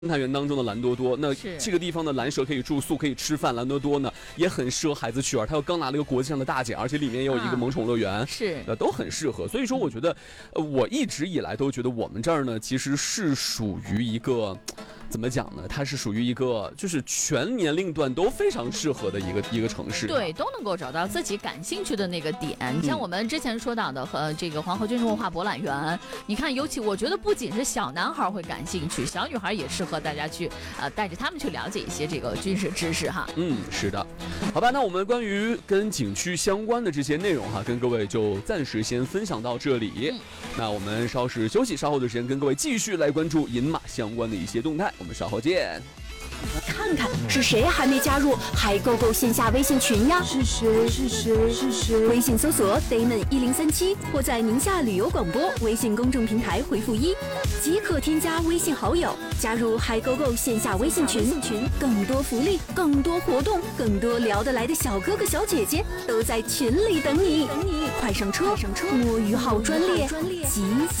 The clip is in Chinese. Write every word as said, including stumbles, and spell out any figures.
态园当中的蓝多多，那这个地方的蓝蛇可以住宿，可以吃饭。蓝多多呢也很适合孩子去玩，它又刚拿了一个国际上的大奖，而且里面也有一个萌宠乐园， 啊、是呃都很适合。所以说，我觉得，呃，我一直以来都觉得我们这儿呢，其实是属于一个。怎么讲呢？它是属于一个就是全年龄段都非常适合的一个一个城市， 对，都能够找到自己感兴趣的那个点。你、嗯、像我们之前说到的和这个黄河军事文化博览园，你看，尤其我觉得不仅是小男孩会感兴趣，小女孩也适合大家去呃带着他们去了解一些这个军事知识哈。 嗯，是的，好吧，那我们关于跟景区相关的这些内容哈，跟各位就暂时先分享到这里。嗯、那我们稍事休息，稍后的时间跟各位继续来关注银马相关的一些动态。我们稍后见。 看看是谁还没加入嗨购购线下微信群呀？是谁？是谁？是谁？微信搜索 Damon 一零三七，或在宁夏旅游广播微信公众平台回复一，即可添加微信好友，加入嗨购购线下微信群。群更多福利，更多活动，更多聊得来的小哥哥小姐姐都在群里等你。等你，快上车！快上车！摸鱼号专列，即将。